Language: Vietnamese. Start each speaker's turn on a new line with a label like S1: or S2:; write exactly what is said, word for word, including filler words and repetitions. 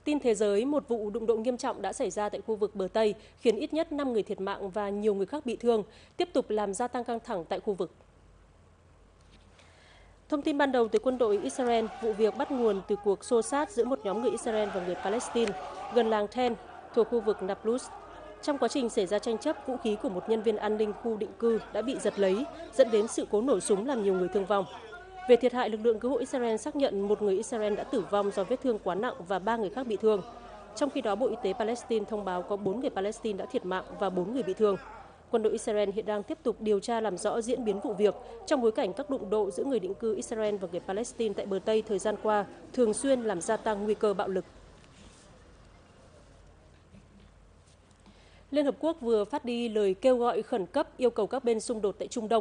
S1: Tin thế giới, một vụ đụng độ nghiêm trọng đã xảy ra tại khu vực bờ Tây, khiến ít nhất năm người thiệt mạng và nhiều người khác bị thương, tiếp tục làm gia tăng căng thẳng tại khu vực. Thông tin ban đầu từ quân đội Israel, vụ việc bắt nguồn từ cuộc xô xát giữa một nhóm người Israel và người Palestine gần làng Ten thuộc khu vực Nablus. Trong quá trình xảy ra tranh chấp, vũ khí của một nhân viên an ninh khu định cư đã bị giật lấy, dẫn đến sự cố nổ súng làm nhiều người thương vong. Về thiệt hại, lực lượng cứu hộ Israel xác nhận một người Israel đã tử vong do vết thương quá nặng và ba người khác bị thương. Trong khi đó, Bộ Y tế Palestine thông báo có bốn người Palestine đã thiệt mạng và bốn người bị thương. Quân đội Israel hiện đang tiếp tục điều tra làm rõ diễn biến vụ việc trong bối cảnh các đụng độ giữa người định cư Israel và người Palestine tại bờ Tây thời gian qua thường xuyên làm gia tăng nguy cơ bạo lực. Liên Hợp Quốc vừa phát đi lời kêu gọi khẩn cấp yêu cầu các bên xung đột tại Trung Đông